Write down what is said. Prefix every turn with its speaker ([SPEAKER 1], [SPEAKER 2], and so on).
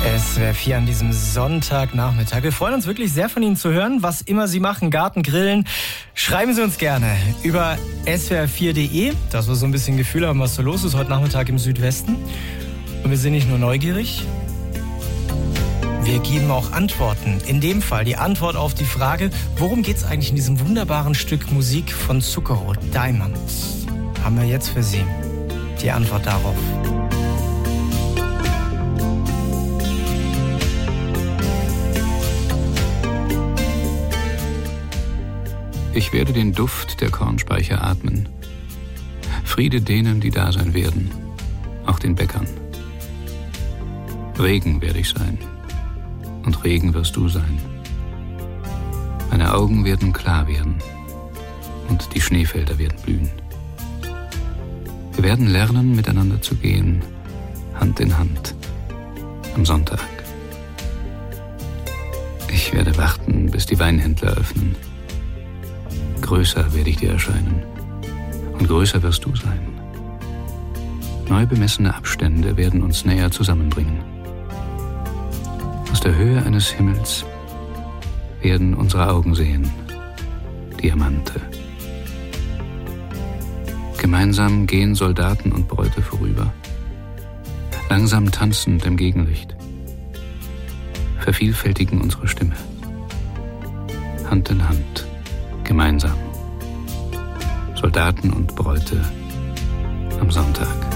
[SPEAKER 1] SWR 4 an diesem Sonntagnachmittag. Wir freuen uns wirklich sehr, von Ihnen zu hören. Was immer Sie machen, Garten, Grillen, schreiben Sie uns gerne über swr4.de, dass wir so ein bisschen Gefühl haben, was so los ist heute Nachmittag im Südwesten. Und wir sind nicht nur neugierig, wir geben auch Antworten. In dem Fall die Antwort auf die Frage, worum geht es eigentlich in diesem wunderbaren Stück Musik von Zuckerrot, Diamond? Haben wir jetzt für Sie die Antwort darauf.
[SPEAKER 2] Ich werde den Duft der Kornspeicher atmen. Friede denen, die da sein werden, auch den Bäckern. Regen werde ich sein, und Regen wirst du sein. Meine Augen werden klar werden, und die Schneefelder werden blühen. Wir werden lernen, miteinander zu gehen, Hand in Hand, am Sonntag. Ich werde warten, bis die Weinhändler öffnen. Größer werde ich dir erscheinen, und größer wirst du sein. Neu bemessene Abstände werden uns näher zusammenbringen. Aus der Höhe eines Himmels werden unsere Augen sehen, Diamante. Gemeinsam gehen Soldaten und Bräute vorüber, langsam tanzend im Gegenlicht, vervielfältigen unsere Stimme, Hand in Hand. Gemeinsam. Soldaten und Bräute am Sonntag.